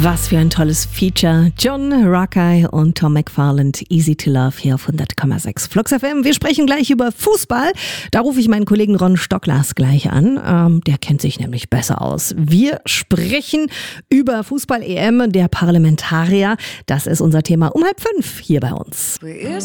Was für ein tolles Feature. John Rockey und Tom McFarland, Easy to Love hier auf 100,6 Flux FM. Wir sprechen gleich über Fußball. Da rufe ich meinen Kollegen Ron Stocklas gleich an. Der kennt sich nämlich besser aus. Wir sprechen über Fußball-EM der Parlamentarier. Das ist unser Thema um 4:30 hier bei uns.